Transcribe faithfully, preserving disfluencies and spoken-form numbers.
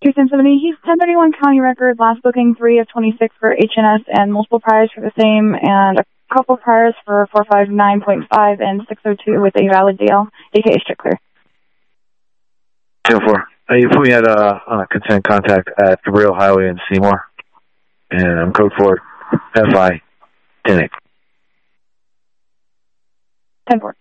two ten seventy. He's ten thirty-one county record, last booking three of twenty-six for H N S and multiple priors for the same, and a couple priors for four five nine point five and six oh two with a valid D L, A K A strict clear. two oh four. Uh, you put me at uh, uh, consent contact at Cabrillo Highway in Seymour, and I'm code for F I ten eight. ten four.